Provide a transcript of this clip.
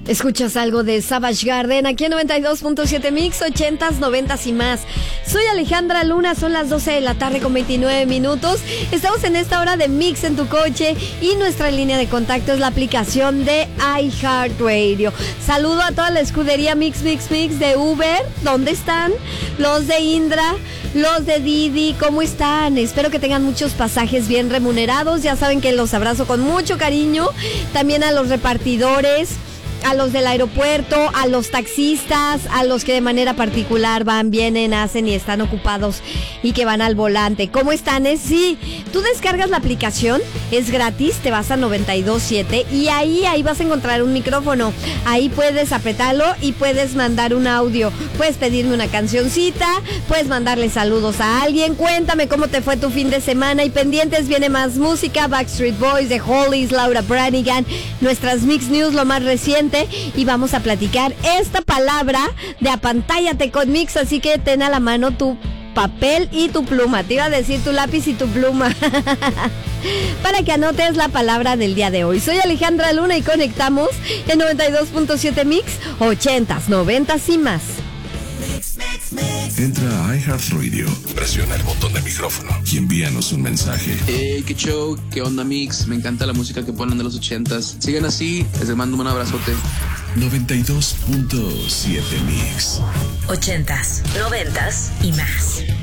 Escuchas algo de Savage Garden aquí en 92.7 Mix, 80s, 90s y más. Soy Alejandra Luna, son las 12 de la tarde con 29 minutos. Estamos en esta hora de Mix en tu coche y nuestra línea de contacto es la aplicación de iHeartRadio. Saludo a toda la escudería Mix de Uber. ¿Dónde están? Los de Indra, los de Didi, ¿cómo están? Espero que tengan muchos pasajes bien remunerados. Ya saben que los abrazo con mucho cariño. También a los repartidores, a los del aeropuerto, a los taxistas, a los que de manera particular van, vienen, hacen y están ocupados y que van al volante. ¿Cómo están? Sí, tú descargas la aplicación, es gratis, te vas a 92.7 y ahí vas a encontrar un micrófono. Ahí puedes apretarlo y puedes mandar un audio. Puedes pedirme una cancioncita, puedes mandarle saludos a alguien. Cuéntame cómo te fue tu fin de semana y pendientes viene más música, Backstreet Boys, The Hollies, Laura Branigan, nuestras Mix News, lo más reciente. Y vamos a platicar esta palabra de apantállate con Mix, así que ten a la mano tu papel y tu pluma. Te iba a decir tu lápiz y tu pluma para que anotes la palabra del día de hoy. Soy Alejandra Luna y conectamos en 92.7 Mix, 80s, 90s y más. Entra a iHeartRadio, presiona el botón de micrófono y envíanos un mensaje. Hey, qué show, qué onda Mix, me encanta la música que ponen de los 80s. Sigan así, les mando un abrazote. 92.7 Mix. 80s, 90s y más.